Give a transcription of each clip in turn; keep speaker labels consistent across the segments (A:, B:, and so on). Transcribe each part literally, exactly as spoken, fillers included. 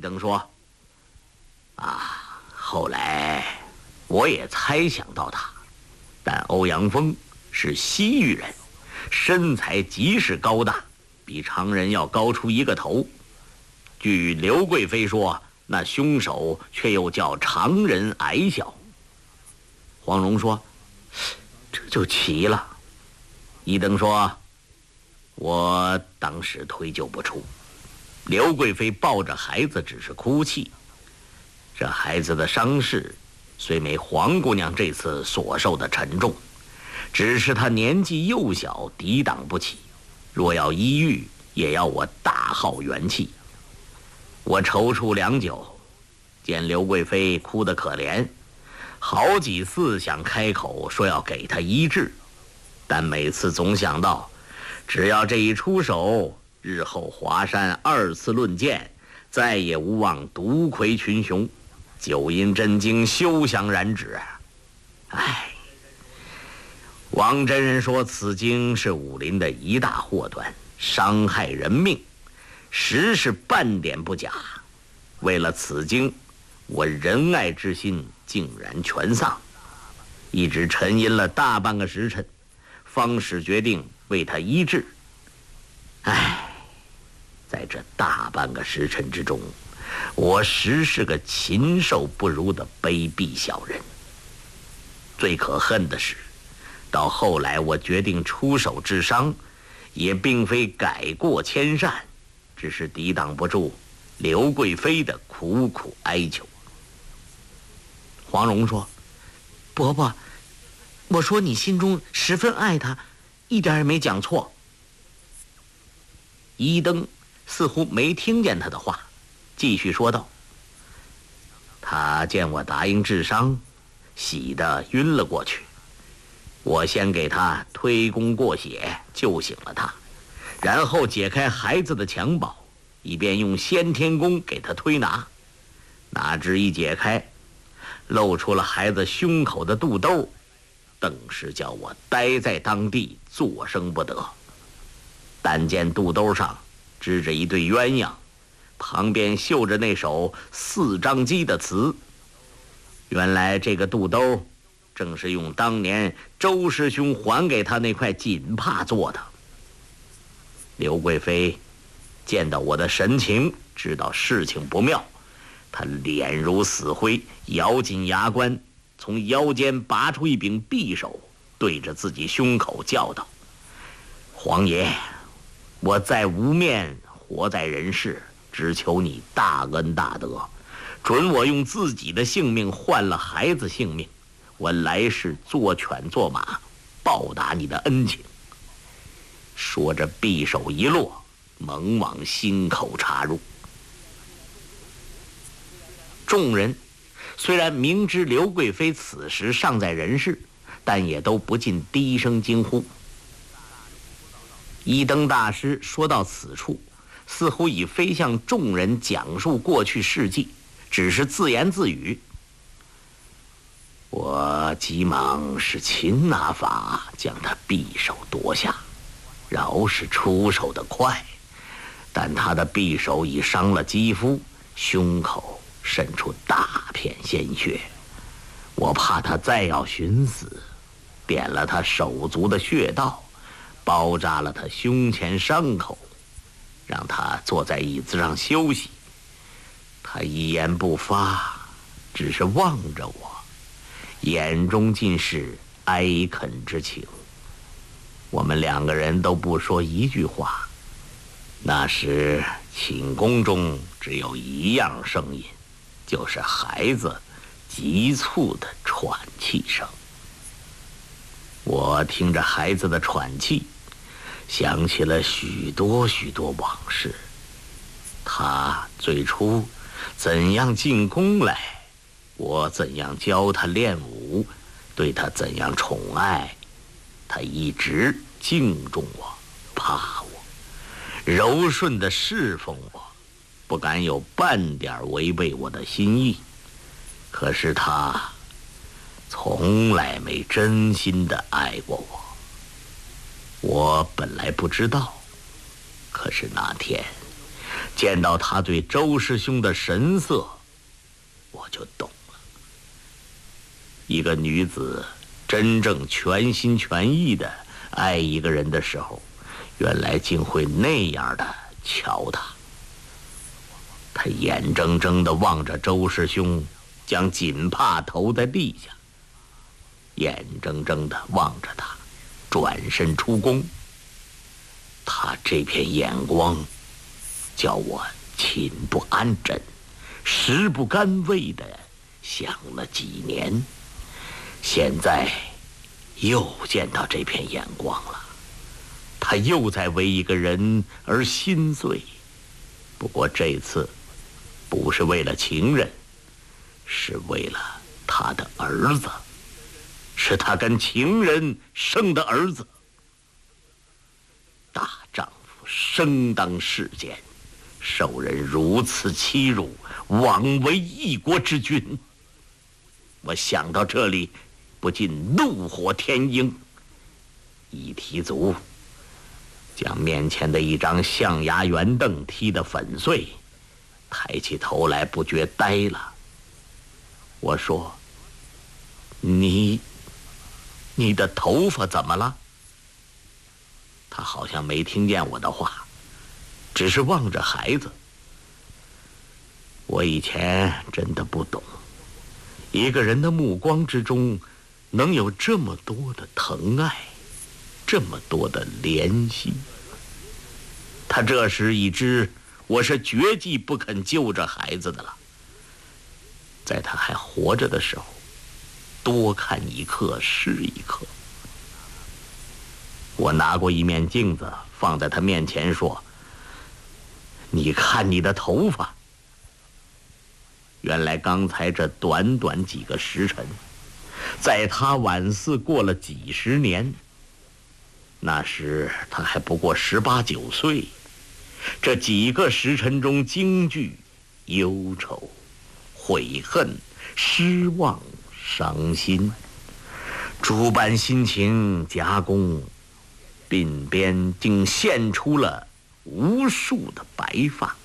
A: 登说：“啊，后来我也猜想到他，但欧阳锋是西域人，身材极是高大，比常人要高出一个头。据刘贵妃说，那凶手却又较常人矮小。”黄蓉说：“这就奇了。”一登说：“我当时推究不出，刘贵妃抱着孩子只是哭泣，这孩子的伤势虽没黄姑娘这次所受的沉重，只是她年纪幼小，抵挡不起，若要医愈，也要我大耗元气。我踌躇良久，见刘贵妃哭得可怜，好几次想开口说要给她医治，但每次总想到，只要这一出手，日后华山二次论剑，再也无望独魁群雄，九阴真经休想染指。唉，王真人说此经是武林的一大祸端，伤害人命，实是半点不假。为了此经，我仁爱之心竟然全丧，一直沉吟了大半个时辰，方使决定为他医治。唉，在这大半个时辰之中，我实是个禽兽不如的卑鄙小人。最可恨的是，到后来我决定出手治伤，也并非改过迁善，只是抵挡不住刘贵妃的苦苦哀求。黄蓉说：“伯伯，我说你心中十分爱他，一点也没讲错。”一登似乎没听见他的话，继续说道：“他见我答应治伤，喜得晕了过去。我先给他推功过血，救醒了他，然后解开孩子的襁褓，以便用先天功给他推拿。哪知一解开，露出了孩子胸口的肚兜，顿时叫我呆在当地，作声不得。但见肚兜上支着一对鸳鸯，旁边绣着那首四张机的词。原来这个肚兜正是用当年周师兄还给他那块锦帕做的。刘贵妃见到我的神情，知道事情不妙，她脸如死灰，咬紧牙关，从腰间拔出一柄匕首，对着自己胸口叫道：“皇爷，我再无面活在人世，只求你大恩大德，准我用自己的性命换了孩子性命，我来世做犬做马，报答你的恩情。”说着匕首一落，猛往心口插入。众人虽然明知刘贵妃此时尚在人世，但也都不禁低声惊呼。一登大师说到此处，似乎已非向众人讲述过去事迹，只是自言自语：“我急忙使擒拿法将他匕首夺下，饶是出手的快，但他的匕首已伤了肌肤，胸口渗出大片鲜血。我怕他再要寻死，点了他手足的穴道，包扎了他胸前伤口，让他坐在椅子上休息。他一言不发，只是望着我，眼中尽是哀恳之情。我们两个人都不说一句话。那时寝宫中只有一样声音，就是孩子急促的喘气声。我听着孩子的喘气，想起了许多许多往事。他最初怎样进宫来，我怎样教他练武，对他怎样宠爱，他一直敬重我，怕我，柔顺地侍奉我，不敢有半点违背我的心意。可是他从来没真心地爱过我。我本来不知道，可是那天见到他对周师兄的神色，我就懂了。一个女子真正全心全意的爱一个人的时候，原来竟会那样的瞧他。他眼睁睁地望着周师兄将锦帕投在地下，眼睁睁地望着他转身出宫。他这片眼光叫我寝不安枕，食不甘味地想了几年。现在又见到这片眼光了，他又在为一个人而心碎。不过这次不是为了情人，是为了他的儿子，是他跟情人生的儿子。大丈夫生当世间，受人如此欺辱，枉为一国之君。我想到这里，不禁怒火填膺，一提足，将面前的一张象牙圆凳踢得粉碎，抬起头来不觉呆了。我说：“你，你的头发怎么了？”他好像没听见我的话，只是望着孩子。我以前真的不懂，一个人的目光之中能有这么多的疼爱，这么多的怜惜。他这时已知我是绝技不肯救这孩子的了。在他还活着的时候，多看一刻是一刻。我拿过一面镜子放在他面前说：“你看你的头发。”原来刚才这短短几个时辰，在他晚似过了几十年。那时他还不过十八九岁，这几个时辰中惊惧、忧愁、悔恨、失望、伤心，诸般心情夹攻，鬓边竟现出了无数的白发。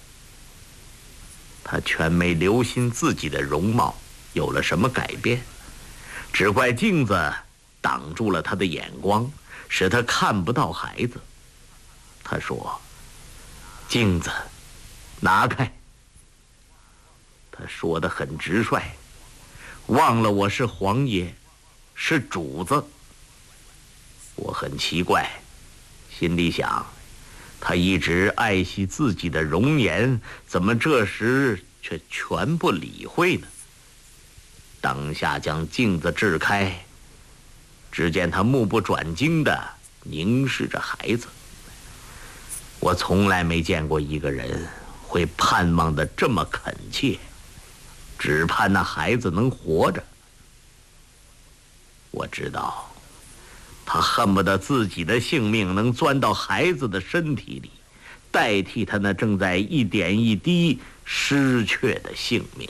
A: 他全没留心自己的容貌有了什么改变，只怪镜子挡住了他的眼光，使他看不到孩子。他说：“镜子，拿开。”他说得很直率，忘了我是皇爷，是主子。我很奇怪，心里想，他一直爱惜自己的容颜，怎么这时却全不理会呢？当下将镜子掷开，只见他目不转睛地凝视着孩子。我从来没见过一个人会盼望得这么恳切，只盼那孩子能活着。我知道他恨不得自己的性命能钻到孩子的身体里，代替他那正在一点一滴失去的性命。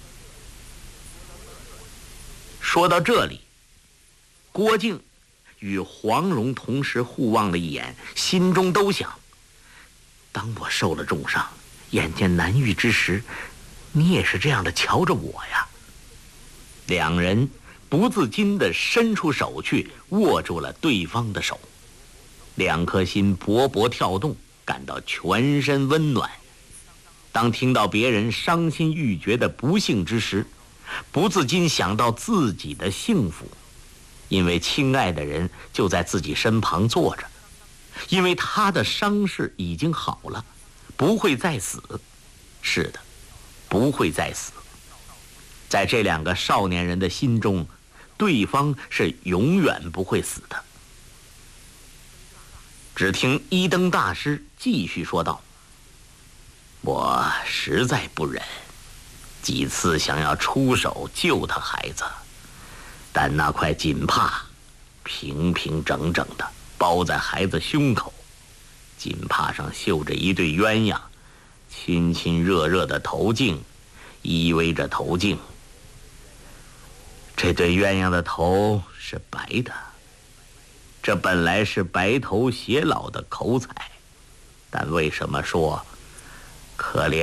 A: 说到这里，郭靖与黄蓉同时互望了一眼，心中都想：当我受了重伤，眼见难愈之时，你也是这样的瞧着我呀。两人不自禁地伸出手去握住了对方的手，两颗心勃勃跳动，感到全身温暖。当听到别人伤心欲绝的不幸之时，不自禁想到自己的幸福，因为亲爱的人就在自己身旁坐着，因为他的伤势已经好了，不会再死。是的，不会再死。在这两个少年人的心中，对方是永远不会死的。只听一灯大师继续说道：“我实在不忍，几次想要出手救他孩子，但那块锦帕平平整整的包在孩子胸口，锦帕上绣着一对鸳鸯，亲亲热热的头颈依偎着头颈。这对鸳鸯的头是白的，这本来是白头偕老的口彩，但为什么说可怜